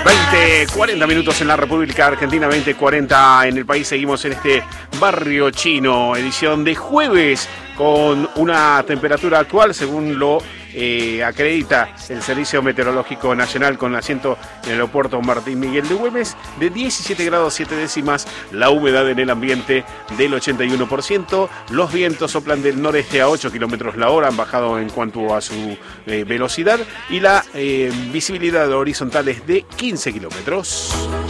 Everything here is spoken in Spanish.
40 minutos en la República Argentina, 20:40 en el país. Seguimos en este barrio chino, edición de jueves, con una temperatura actual, según lo acredita el Servicio Meteorológico Nacional con asiento en el aeropuerto Martín Miguel de Güemes, de 17 grados 7 décimas, la humedad en el ambiente del 81%, los vientos soplan del noreste a 8 kilómetros la hora, han bajado en cuanto a su velocidad, y la visibilidad horizontal es de 15 kilómetros.